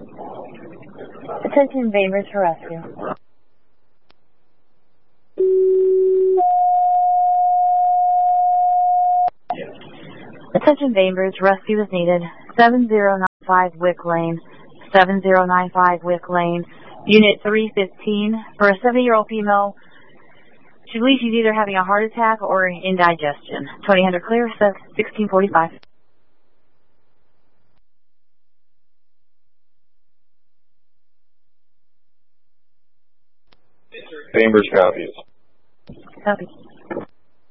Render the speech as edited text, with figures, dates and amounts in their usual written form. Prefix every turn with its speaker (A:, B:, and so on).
A: Attention Bainbridge for rescue. Attention Bainbridge, rescue is needed. 7095 Wick Lane. 7095 Wick Lane. Unit 315 for a 70-year-old female. She believes she's either having a heart attack or indigestion. 2000 clear, 1645.
B: Bainbridge copies.
A: Copy.